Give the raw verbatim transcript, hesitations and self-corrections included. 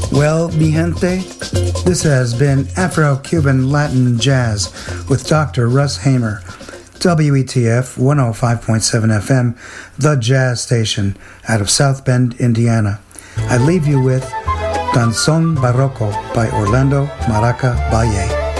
Well, mi gente, this has been Afro-Cuban Latin Jazz with Doctor Russ Hamer, W E T F one oh five point seven F M, the jazz station out of South Bend, Indiana. I leave you with Danzón Barroco by Orlando Maraca Valle.